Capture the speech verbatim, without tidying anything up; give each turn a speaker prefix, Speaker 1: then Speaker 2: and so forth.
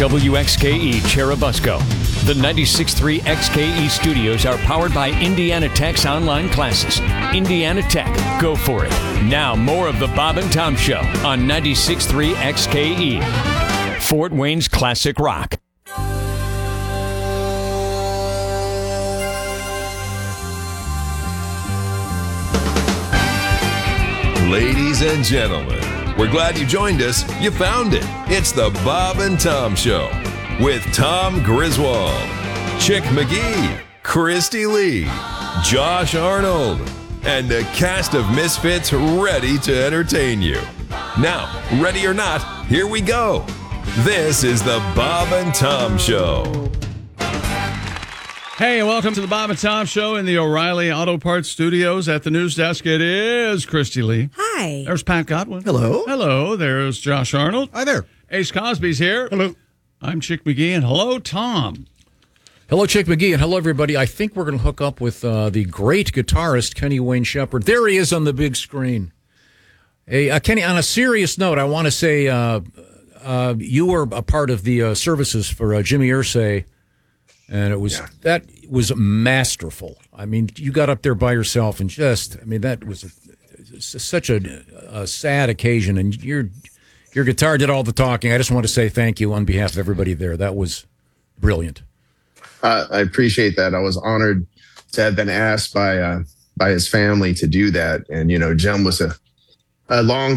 Speaker 1: W X K E Cherubusco. The ninety-six point three X K E studios are powered by Indiana Tech's online classes. Indiana Tech, go for it. Now, more of the Bob and Tom Show on ninety-six point three X K E. Fort Wayne's classic rock.
Speaker 2: Ladies and gentlemen, we're glad you joined us. You found it. It's the Bob and Tom Show with Tom Griswold, Chick McGee, Christy Lee, Josh Arnold, and a cast of misfits ready to entertain you. Now, ready or not, here we go. This is the Bob and Tom Show.
Speaker 3: Hey, welcome to the Bob and Tom Show in the O'Reilly Auto Parts Studios. At the news desk, it is Christy Lee.
Speaker 4: Hi.
Speaker 3: There's Pat Godwin.
Speaker 5: Hello.
Speaker 3: Hello. There's Josh Arnold.
Speaker 5: Hi there.
Speaker 3: Ace Cosby's here.
Speaker 5: Hello.
Speaker 3: I'm Chick McGee, and hello, Tom.
Speaker 6: Hello, Chick McGee, and hello, everybody. I think we're going to hook up with uh, the great guitarist, Kenny Wayne Shepherd. There he is on the big screen. Hey, uh, Kenny, on a serious note, I want to say uh, uh, you were a part of the uh, services for uh, Jimmy Irsay, and it was yeah. that was masterful. I mean, you got up there by yourself and just, I mean, that was a, such a, a sad occasion, and your your guitar did all the talking. I just want to say thank you on behalf of everybody there. That was brilliant.
Speaker 7: Uh, I appreciate that. I was honored to have been asked by uh, by his family to do that, and you know, Jim was a a long